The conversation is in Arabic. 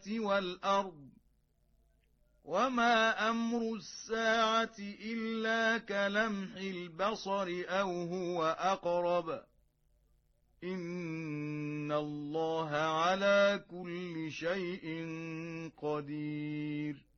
وَالْأَرْضِ وَمَا أَمْرُ السَّاعَةِ إِلَّا كَلَمْحِ الْبَصَرِ أَوْ هُوَ أَقْرَبُ إِنَّ اللَّهَ عَلَى كُلِّ شَيْءٍ قَدِيرٌ